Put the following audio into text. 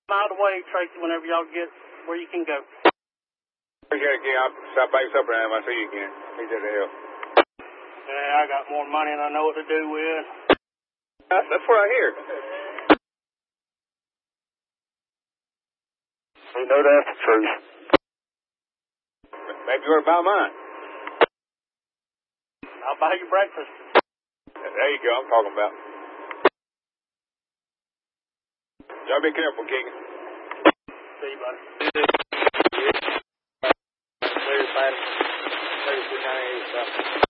Out of the way, Tracy, whenever y'all get where you can go. Appreciate it, King. I'll stop by supper and I'll see you again. Appreciate the help. Yeah, I got more money than I know what to do with. That's what I hear. You know that's the truth. Maybe you ought to buy mine. I'll buy you breakfast. There you go. I'm talking about. Y'all be careful, King. See you, buddy. Later, buddy. Later, 298 stuff.